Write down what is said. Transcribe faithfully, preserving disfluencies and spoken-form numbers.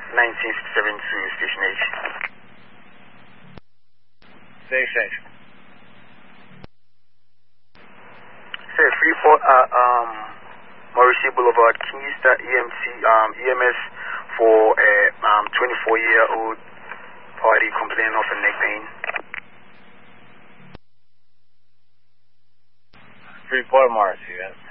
nineteen fifty-seven to Station H. Station H. Sir, Freeport at um, Mauricio Boulevard. Can you start E M T, um, E M S for a um, twenty-four-year-old party complaining of a neck pain? Freeport, Mauricio, yes.